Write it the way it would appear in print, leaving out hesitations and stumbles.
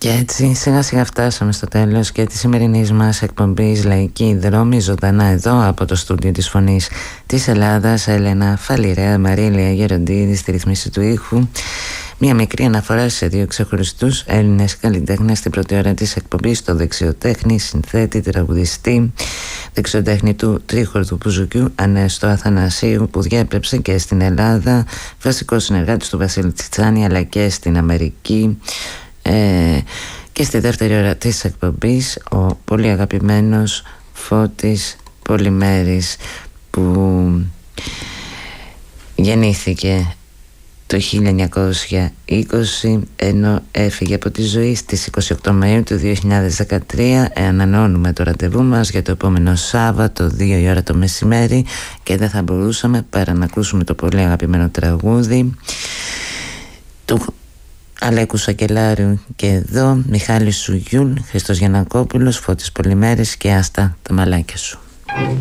Και έτσι σιγά σιγά φτάσαμε στο τέλος και της σημερινής μας εκπομπής Λαϊκή Δρόμη, ζωντανά εδώ από το στούντιο της Φωνής της Ελλάδας. Έλενα Φαλιρέα, Μαρίλια Γεροντίδη στη ρυθμίση του ήχου. Μια μικρή αναφορά σε δύο ξεχωριστούς Έλληνες καλλιτέχνες στην πρώτη ώρα της εκπομπής: το δεξιοτέχνη, συνθέτη, τραγουδιστή, δεξιοτέχνη του τρίχορδου μπουζουκιού Ανέστο Αθανασίου, που διέπρεψε και στην Ελλάδα, βασικός συνεργάτης του Βασίλη Τσιτσάνη, αλλά και στην Αμερική. Και στη δεύτερη ώρα της εκπομπής ο πολύ αγαπημένος Φώτης Πολυμέρης, που γεννήθηκε το 1920 ενώ έφυγε από τη ζωή στις 28 Μαΐου του 2013. Ανανεώνουμε το ραντεβού μας για το επόμενο Σάββατο 2 η ώρα το μεσημέρι και δεν θα μπορούσαμε παρά να ακούσουμε το πολύ αγαπημένο τραγούδι του Αλέκου Σακελάριου. Και εδώ Μιχάλης Σουγιούλ, Χριστός Γιαννακόπουλος, Φώτης Πολυμέρης και Άστα τα μαλάκια σου.